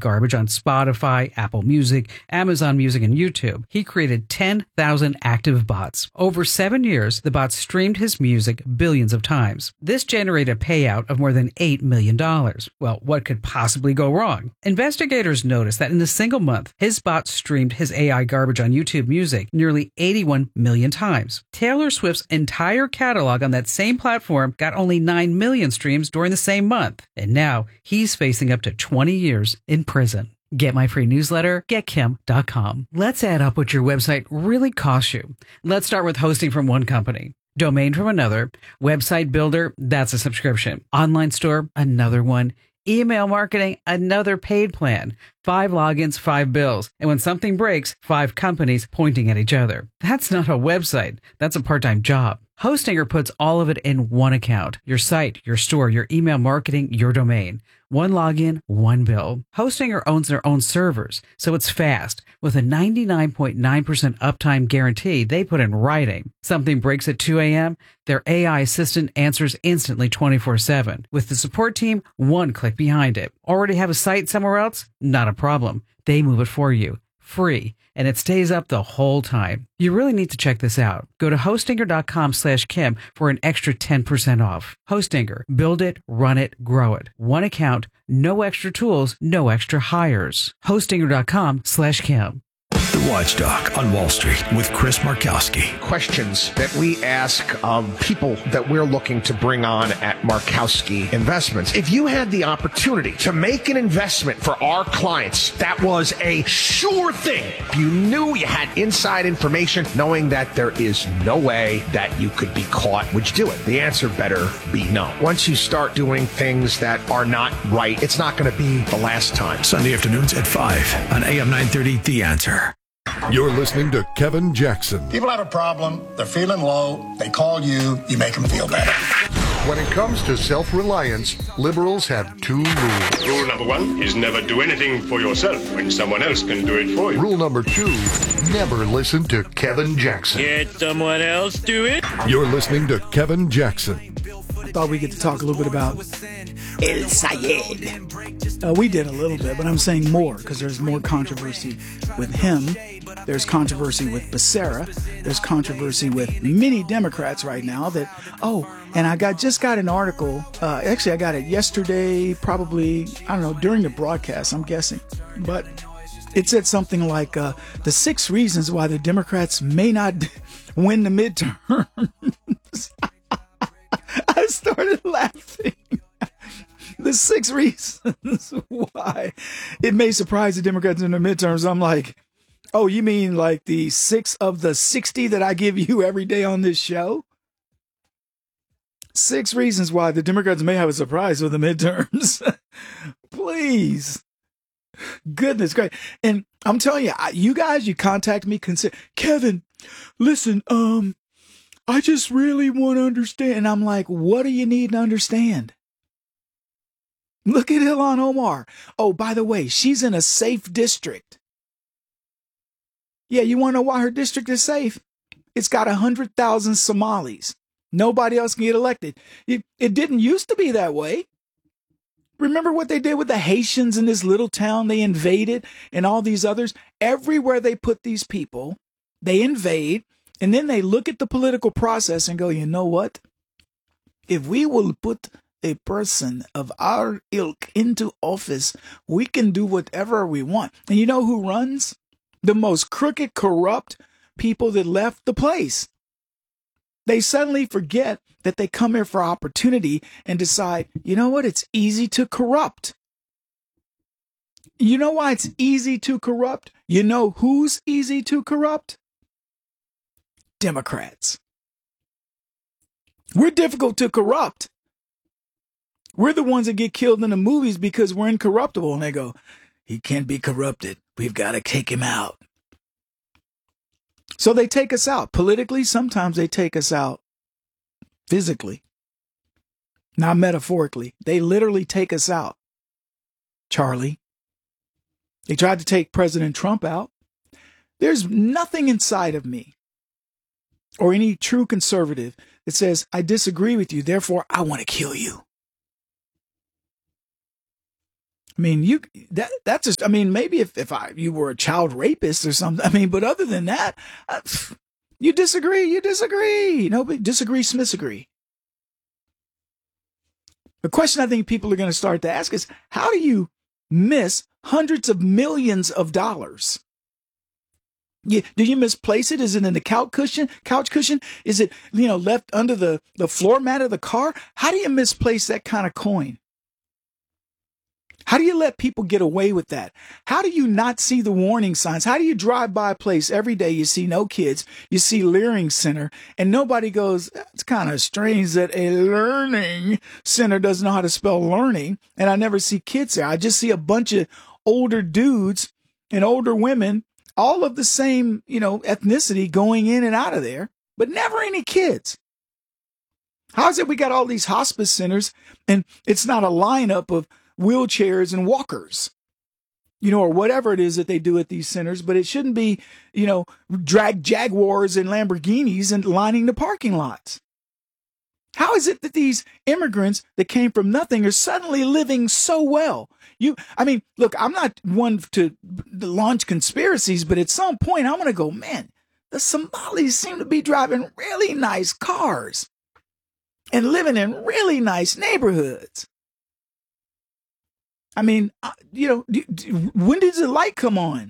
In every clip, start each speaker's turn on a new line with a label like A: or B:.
A: garbage on Spotify, Apple Music, Amazon Music, and YouTube, he created 10,000 active bots. Over 7 years, the bots streamed his music billions of times. This generated a payout of more than $8 million. Well, what could possibly go wrong? Investigators noticed that in a single month, his bot streamed his AI garbage on YouTube Music nearly 81 million times. Taylor Swift's entire catalog on that same platform got only 9 million streams during the same month. And now he's facing up to 20 years in prison. Get my free newsletter, getkim.com. Let's add up what your website really costs you. Let's start with hosting from one company, domain from another, website builder, that's a subscription, online store, another one, email marketing, another paid plan, 5 logins, 5 bills. And when something breaks, 5 companies pointing at each other. That's not a website. That's a part-time job. Hostinger puts all of it in one account. Your site, your store, your email marketing, your domain. One login, one bill. Hostinger owns their own servers, so it's fast. With a 99.9% uptime guarantee they put in writing. Something breaks at 2 a.m., their AI assistant answers instantly 24/7. With the support team, one click behind it. Already have a site somewhere else? Not a problem. They move it for you. Free, and it stays up the whole time. You really need to check this out. Go to hostinger.com/Kim for an extra 10% off. Hostinger. Build it, run it, grow it. One account, no extra tools, no extra hires. Hostinger.com/Kim.
B: The Watchdog on Wall Street with Chris Markowski.
C: Questions that we ask of people that we're looking to bring on at Markowski Investments. If you had the opportunity to make an investment for our clients that was a sure thing, if you knew you had inside information, knowing that there is no way that you could be caught, would you do it? The answer better be no. Once you start doing things that are not right, it's not going to be the last time.
B: Sunday afternoons at 5 on AM 930, The Answer.
D: You're listening to Kevin Jackson.
E: People have a problem, they're feeling low, they call you, you make them feel better.
D: When it comes to self-reliance, liberals have 2 rules.
F: Rule number 1 is never do anything for yourself when someone else can do it for you.
D: Rule number 2, never listen to Kevin Jackson.
G: Let someone else do it.
D: You're listening to Kevin Jackson.
H: I thought we get to talk a little bit about El Sayed. We did a little bit, but I'm saying more because there's more controversy with him. There's controversy with Becerra. There's controversy with many Democrats right now that, and I just got an article. Actually, I got it yesterday, probably, I don't know, during the broadcast, I'm guessing. But it said something like the 6 reasons why the Democrats may not win the midterms. I started laughing. The 6 reasons why it may surprise the Democrats in the midterms. I'm like, oh, you mean like the 6 of the 60 that I give you every day on this show? 6 reasons why the Democrats may have a surprise with the midterms. Please. Goodness great. And I'm telling you, you guys, you contact me, Kevin, listen, I just really want to understand. And I'm like, what do you need to understand? Look at Ilhan Omar. Oh, by the way, she's in a safe district. Yeah, you want to know why her district is safe? It's got 100,000 Somalis. Nobody else can get elected. It didn't used to be that way. Remember what they did with the Haitians in this little town they invaded and all these others? Everywhere they put these people, they invade, and then they look at the political process and go, you know what? If we will put a person of our ilk into office, we can do whatever we want. And you know who runs? The most crooked, corrupt people that left the place. They suddenly forget that they come here for opportunity and decide, you know what? It's easy to corrupt. You know why it's easy to corrupt? You know who's easy to corrupt? Democrats. We're difficult to corrupt. We're the ones that get killed in the movies because we're incorruptible. And they go, he can't be corrupted. We've got to take him out. So they take us out. Politically, sometimes they take us out physically. Not metaphorically. They literally take us out. Charlie. They tried to take President Trump out. There's nothing inside of me or any true conservative that says, I disagree with you, therefore I want to kill you. I mean, that's just, I mean, maybe if you were a child rapist or something, I mean, but other than that, you disagree. Nobody disagree, smisagree. The question I think people are going to start to ask is, how do you miss hundreds of millions of dollars? Do you misplace it? Is it in the couch cushion? Is it, left under the floor mat of the car? How do you misplace that kind of coin? How do you let people get away with that? How do you not see the warning signs? How do you drive by a place every day, you see no kids, you see Learning Center, and nobody goes, it's kind of strange that a learning center doesn't know how to spell learning, and I never see kids there. I just see a bunch of older dudes and older women, all of the same, ethnicity going in and out of there, but never any kids. How is it we got all these hospice centers and it's not a lineup of wheelchairs and walkers, or whatever it is that they do at these centers, but it shouldn't be, drag Jaguars and Lamborghinis and lining the parking lots. How is it that these immigrants that came from nothing are suddenly living so well? Look, I'm not one to launch conspiracies, but at some point I'm going to go, man, the Somalis seem to be driving really nice cars and living in really nice neighborhoods. I mean, when does the light come on?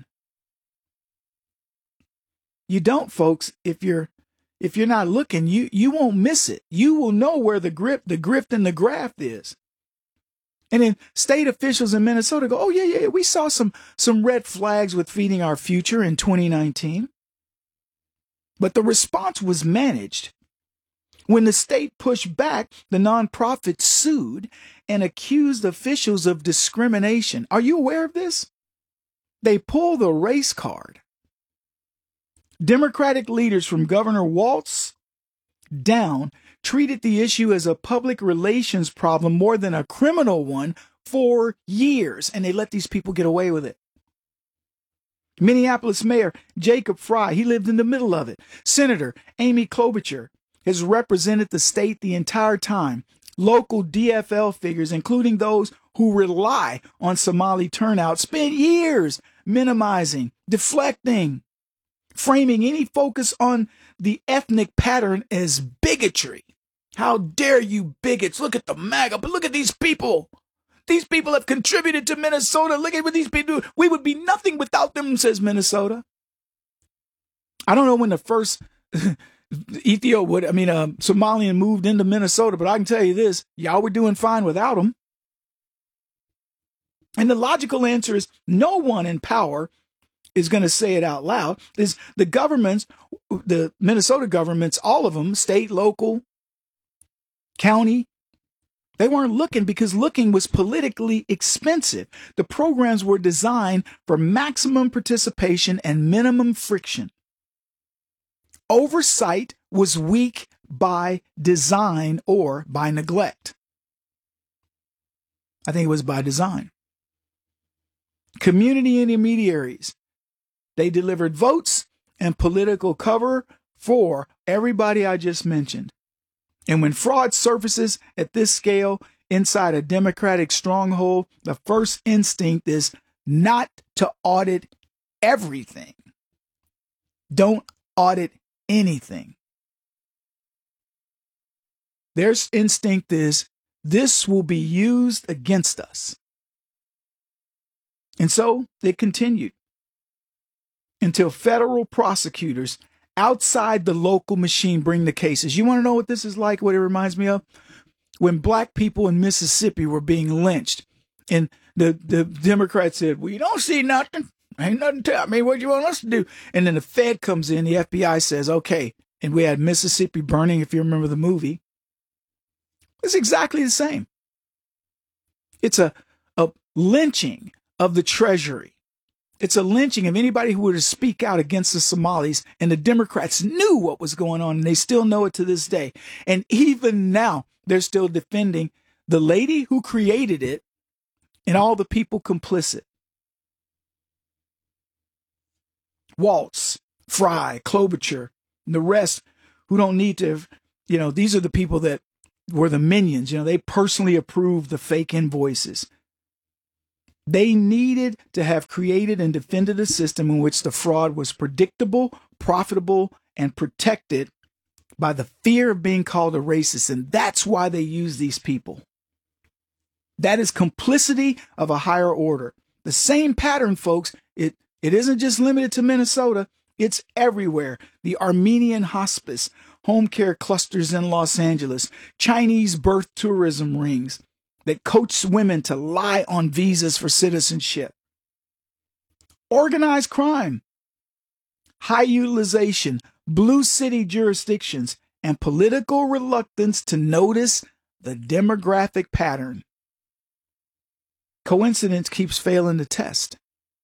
H: You don't, folks. If you're not looking, you won't miss it. You will know where the grift and the graft is. And then state officials in Minnesota go, oh yeah, we saw some red flags with Feeding Our Future in 2019. But the response was managed. When the state pushed back, the nonprofit sued and accused officials of discrimination. Are you aware of this? They pulled the race card. Democratic leaders from Governor Walz down treated the issue as a public relations problem more than a criminal one for years, and they let these people get away with it. Minneapolis Mayor Jacob Frey, he lived in the middle of it. Senator Amy Klobuchar has represented the state the entire time. Local DFL figures, including those who rely on Somali turnout, spent years minimizing, deflecting, framing any focus on the ethnic pattern as bigotry. How dare you bigots? Look at the MAGA, but look at these people. These people have contributed to Minnesota. Look at what these people do. We would be nothing without them, says Minnesota. I don't know when the first Somalian moved into Minnesota, but I can tell you this, y'all were doing fine without them. And the logical answer is no one in power is going to say it out loud. Is the governments, the Minnesota governments, all of them, state, local, county, they weren't looking because looking was politically expensive. The programs were designed for maximum participation and minimum friction. Oversight was weak by design or by neglect. I think it was by design. Community intermediaries, they delivered votes and political cover for everybody I just mentioned. And when fraud surfaces at this scale inside a Democratic stronghold, the first instinct is not to audit everything. Don't audit anything. Their instinct is this will be used against us. And so it continued until federal prosecutors outside the local machine bring the cases. You want to know what this is like, what it reminds me of? When black people in Mississippi were being lynched and the Democrats said, we don't see nothing. Ain't nothing to, what do you want us to do? And then the Fed comes in, the FBI says, okay. And we had Mississippi Burning, if you remember the movie. It's exactly the same. It's a lynching of the Treasury. It's a lynching of anybody who were to speak out against the Somalis. And the Democrats knew what was going on, and they still know it to this day. And even now, they're still defending the lady who created it and all the people complicit. Walz, Frey, Klobuchar, and the rest who don't need to, these are the people that were the minions. They personally approved the fake invoices. They needed to have created and defended a system in which the fraud was predictable, profitable, and protected by the fear of being called a racist. And that's why they use these people. That is complicity of a higher order. The same pattern, folks, it isn't just limited to Minnesota. It's everywhere. The Armenian hospice, home care clusters in Los Angeles, Chinese birth tourism rings that coach women to lie on visas for citizenship. Organized crime, high utilization, blue city jurisdictions, and political reluctance to notice the demographic pattern. Coincidence keeps failing the test.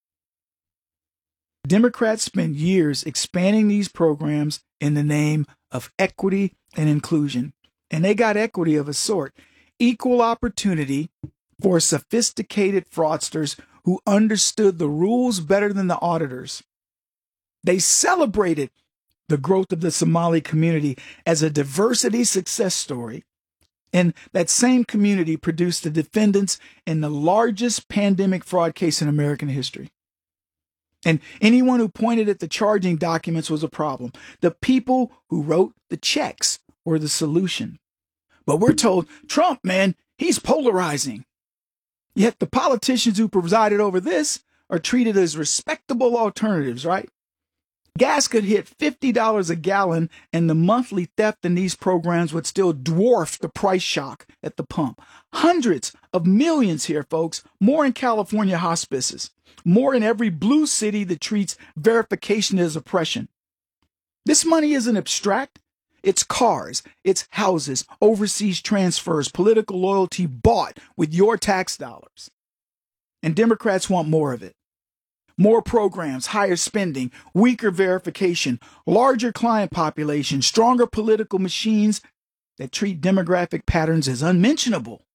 H: Democrats spent years expanding these programs in the name of equity and inclusion. And they got equity of a sort. Equal opportunity for sophisticated fraudsters who understood the rules better than the auditors. They celebrated the growth of the Somali community as a diversity success story. And that same community produced the defendants in the largest pandemic fraud case in American history. And anyone who pointed at the charging documents was a problem. The people who wrote the checks were the solution. But we're told, Trump, man, he's polarizing. Yet the politicians who presided over this are treated as respectable alternatives, right? Gas could hit $50 a gallon, and the monthly theft in these programs would still dwarf the price shock at the pump. Hundreds of millions here, folks. More in California hospices. More in every blue city that treats verification as oppression. This money isn't abstract. It's cars, it's houses, overseas transfers, political loyalty bought with your tax dollars. And Democrats want more of it. More programs, higher spending, weaker verification, larger client population, stronger political machines that treat demographic patterns as unmentionable.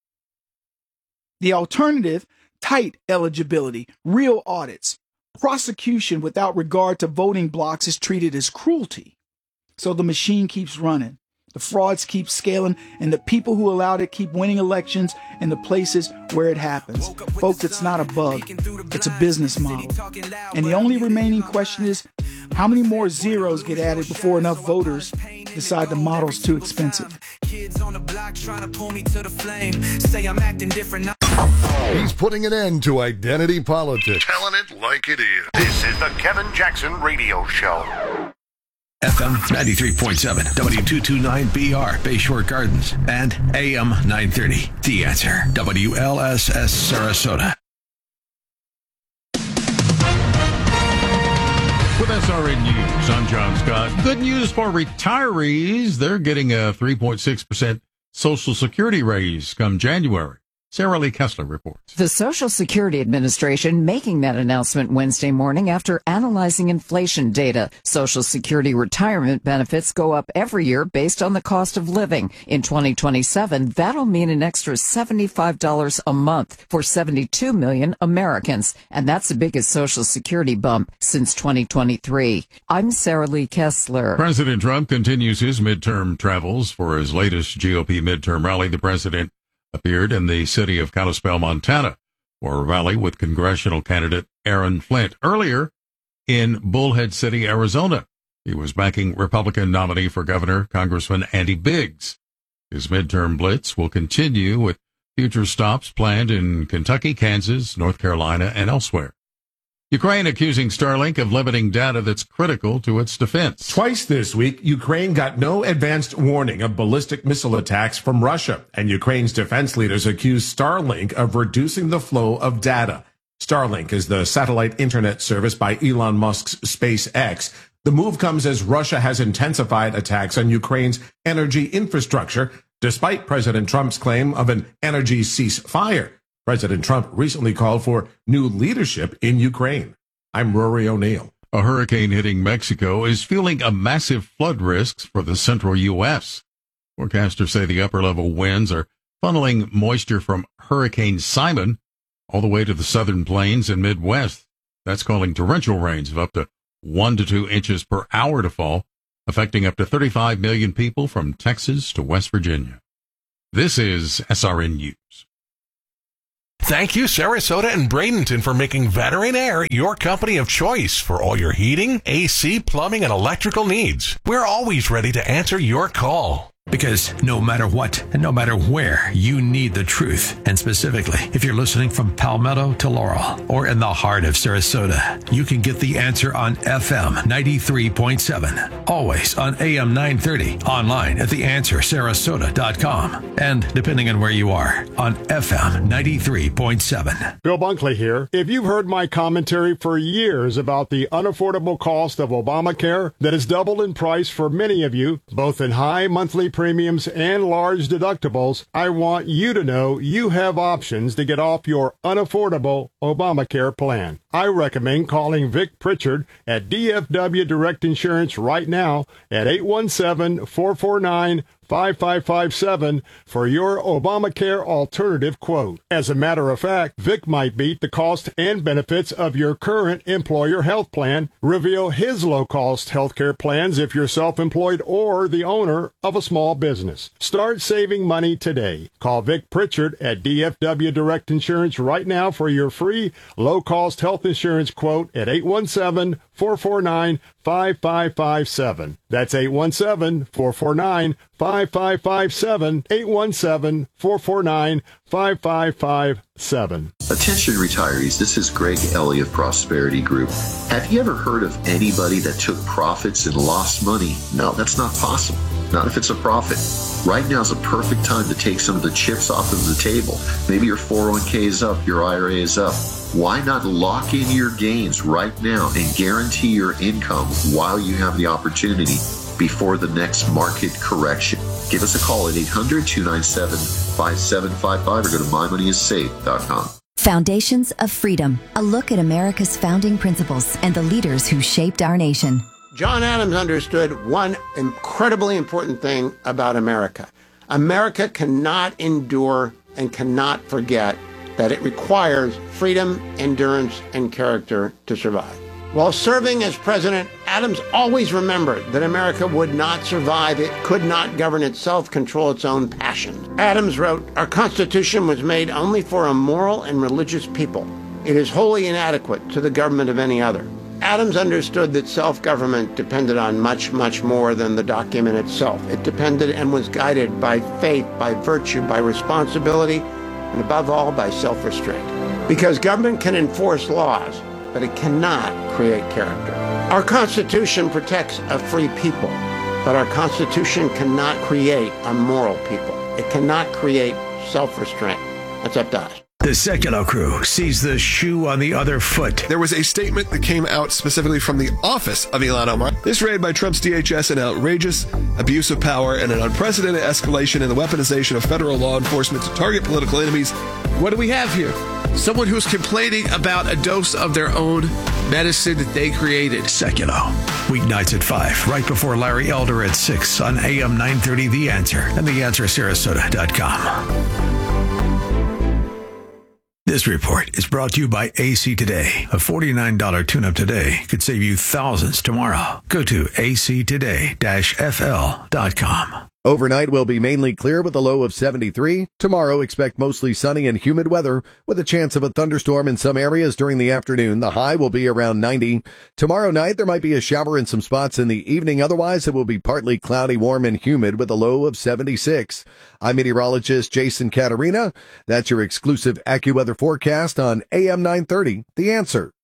H: The alternative, tight eligibility, real audits, prosecution without regard to voting blocks is treated as cruelty. So the machine keeps running. The frauds keep scaling, and the people who allowed it keep winning elections in the places where it happens. Folks, it's not a bug. It's a business model. And the only remaining question is, how many more zeros get added before enough voters decide the model's too expensive?
I: Kids on the block trying to pull me to the flame. Say I'm acting different.
D: He's putting an end to identity politics.
C: Telling it like it is.
J: This is the Kevin Jackson Radio Show.
B: FM 93.7, W229BR, Bayshore Gardens, and AM 930. The Answer, WLSS Sarasota.
K: With SRN News, I'm John Scott. Good news for retirees. They're getting a 3.6% Social Security raise come January. Sarah Lee Kessler reports.
L: The Social Security Administration making that announcement Wednesday morning after analyzing inflation data. Social Security retirement benefits go up every year based on the cost of living. In 2027, that'll mean an extra $75 a month for 72 million Americans. And that's the biggest Social Security bump since 2023. I'm Sarah Lee Kessler.
K: President Trump continues his midterm travels. For his latest GOP midterm rally, the president appeared in the city of Kalispell, Montana, for a rally with congressional candidate Aaron Flint. Earlier, in Bullhead City, Arizona, he was backing Republican nominee for governor, Congressman Andy Biggs. His midterm blitz will continue with future stops planned in Kentucky, Kansas, North Carolina, and elsewhere. Ukraine accusing Starlink of limiting data that's critical to its defense.
M: Twice this week, Ukraine got no advanced warning of ballistic missile attacks from Russia, and Ukraine's defense leaders accuse Starlink of reducing the flow of data. Starlink is the satellite internet service by Elon Musk's SpaceX. The move comes as Russia has intensified attacks on Ukraine's energy infrastructure, despite President Trump's claim of an energy ceasefire. President Trump recently called for new leadership in Ukraine. I'm Rory O'Neill.
K: A hurricane hitting Mexico is fueling a massive flood risks for the central U.S. Forecasters say the upper-level winds are funneling moisture from Hurricane Simon all the way to the southern plains and Midwest. That's causing torrential rains of up to 1 to 2 inches per hour to fall, affecting up to 35 million people from Texas to West Virginia. This is SRN News.
N: Thank you, Sarasota and Bradenton, for making Veteran Air your company of choice for all your heating, AC, plumbing, and electrical needs. We're always ready to answer your call.
B: Because no matter what and no matter where, you need the truth. And specifically, if you're listening from Palmetto to Laurel or in the heart of Sarasota, you can get the answer on FM 93.7. Always on AM 930. Online at theanswersarasota.com. And depending on where you are, on FM 93.7.
O: Bill Bunkley here. If you've heard my commentary for years about the unaffordable cost of Obamacare that has doubled in price for many of you, both in high monthly premiums and large deductibles, I want you to know you have options to get off your unaffordable Obamacare plan. I recommend calling Vic Pritchard at DFW Direct Insurance right now at 817-449-5557 for your Obamacare alternative quote. As a matter of fact, Vic might beat the cost and benefits of your current employer health plan, reveal his low-cost healthcare plans if you're self-employed or the owner of a small business. Start saving money today. Call Vic Pritchard at DFW Direct Insurance right now for your free low-cost health insurance quote at 817-449-5557. That's 817-449-5557, 817-449-5557.
P: Attention retirees, this is Greg Ellie of Prosperity Group. Have you ever heard of anybody that took profits and lost money? No, that's not possible. Not if it's a profit. Right now is a perfect time to take some of the chips off of the table. Maybe your 401k is up, your IRA is up. Why not lock in your gains right now and guarantee your income while you have the opportunity before the next market correction? Give us a call at 800-297-5755 or go to mymoneyissafe.com.
Q: Foundations of Freedom, a look at America's founding principles and the leaders who shaped our nation.
R: John Adams understood one incredibly important thing about America. America cannot endure and cannot forget that it requires freedom, endurance, and character to survive. While serving as president, Adams always remembered that America would not survive. It could not govern itself, control its own passions. Adams wrote, "Our Constitution was made only for a moral and religious people. It is wholly inadequate to the government of any other." Adams understood that self-government depended on much, much more than the document itself. It depended and was guided by faith, by virtue, by responsibility, and above all, by self-restraint. Because government can enforce laws, but it cannot create character. Our Constitution protects a free people, but our Constitution cannot create a moral people. It cannot create self-restraint. That's up to us.
B: The Secular Crew sees the shoe on the other foot.
S: There was a statement that came out specifically from the office of Ilhan Omar. This raid by Trump's DHS an outrageous abuse of power and an unprecedented escalation in the weaponization of federal law enforcement to target political enemies. What do we have here? Someone who's complaining about a dose of their own medicine that they created.
B: Secular. Weeknights at 5, right before Larry Elder at 6 on AM 930 The Answer and theanswersarasota.com. This report is brought to you by AC Today. A $49 tune-up today could save you thousands tomorrow. Go to actoday-fl.com.
T: Overnight will be mainly clear with a low of 73. Tomorrow, expect mostly sunny and humid weather with a chance of a thunderstorm in some areas during the afternoon. The high will be around 90. Tomorrow night, there might be a shower in some spots in the evening. Otherwise, it will be partly cloudy, warm, and humid with a low of 76. I'm meteorologist Jason Caterina. That's your exclusive AccuWeather forecast on AM 930. The Answer.